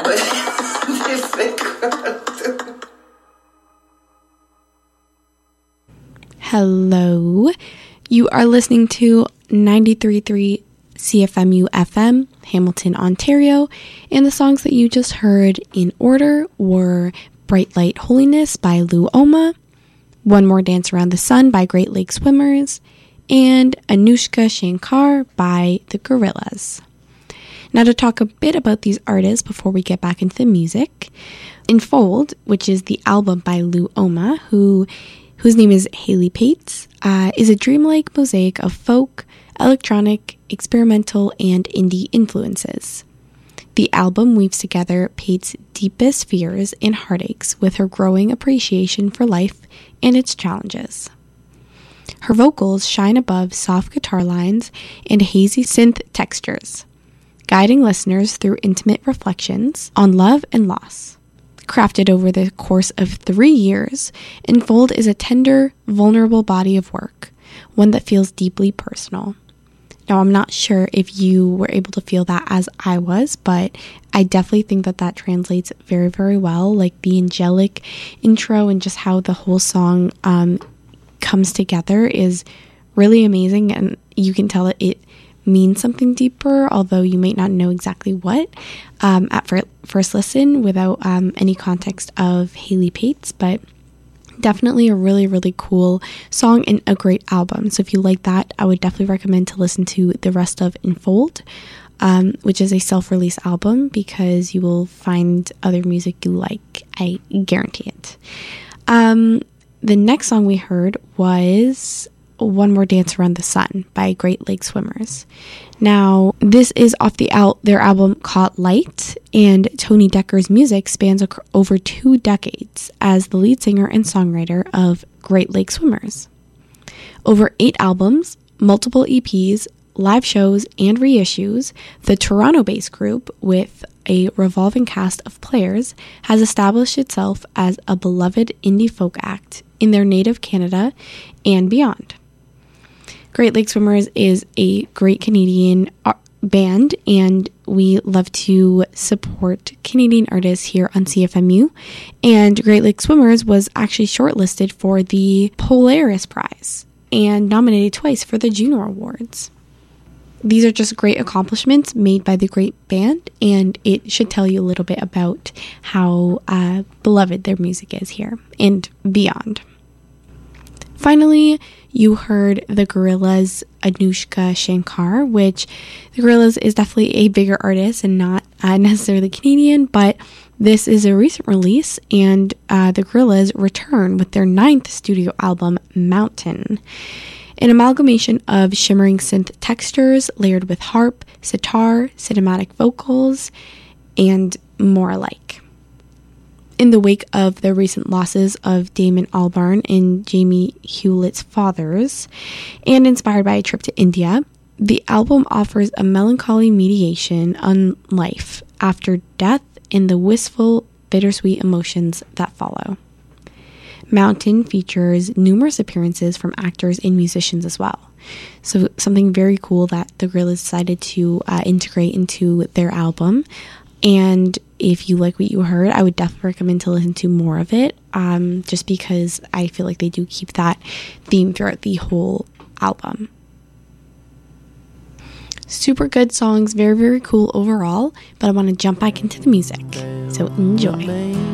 Hello, you are listening to 93.3 CFMU FM, Hamilton, Ontario, and the songs that you just heard in order were Bright Light Holiness by Lou Oma, One More Dance Around the Sun by Great Lake Swimmers, and Anushka Shankar by the Gorillaz. Now to talk a bit about these artists before we get back into the music, Enfold, which is the album by Lou Oma, whose name is Haley Pates, is a dreamlike mosaic of folk, electronic, experimental, and indie influences. The album weaves together Pates' deepest fears and heartaches with her growing appreciation for life and its challenges. Her vocals shine above soft guitar lines and hazy synth textures, guiding listeners through intimate reflections on love and loss. Crafted over the course of 3 years, Enfold is a tender, vulnerable body of work, one that feels deeply personal. Now, I'm not sure if you were able to feel that as I was, but I definitely think that translates very, very well. Like the angelic intro and just how the whole song comes together is really amazing, and you can tell that it means something deeper, although you might not know exactly what at first listen without any context of Haley Pates, but definitely a really, really cool song and a great album. So if you like that, I would definitely recommend to listen to the rest of Enfold, which is a self-release album, because you will find other music you like. I guarantee it. The next song we heard was One More Dance Around the Sun by Great Lake Swimmers. Now, this is off their album Caught Light, and Tony Decker's music spans over 2 decades as the lead singer and songwriter of Great Lake Swimmers. Over 8 albums, multiple EPs, live shows, and reissues, the Toronto-based group, with a revolving cast of players, has established itself as a beloved indie folk act in their native Canada and beyond. Great Lake Swimmers is a great Canadian band, and we love to support Canadian artists here on CFMU. And Great Lake Swimmers was actually shortlisted for the Polaris Prize and nominated twice for the Juno Awards. These are just great accomplishments made by the great band, and it should tell you a little bit about how beloved their music is here and beyond. Finally, you heard the Gorillaz' Anushka Shankar, which the Gorillaz is definitely a bigger artist and not necessarily Canadian, but this is a recent release, and the Gorillaz return with their 9th studio album, Mountain. An amalgamation of shimmering synth textures layered with harp, sitar, cinematic vocals, and more alike. In the wake of the recent losses of Damon Albarn and Jamie Hewlett's fathers, and inspired by a trip to India, the album offers a melancholy meditation on life after death and the wistful, bittersweet emotions that follow. Mountain features numerous appearances from actors and musicians as well. So something very cool that the Gorillaz decided to integrate into their album. And if you like what you heard, I would definitely recommend to listen to more of it, just because I feel like they do keep that theme throughout the whole album. Super good songs, very, very cool overall, but I want to jump back into the music. So enjoy.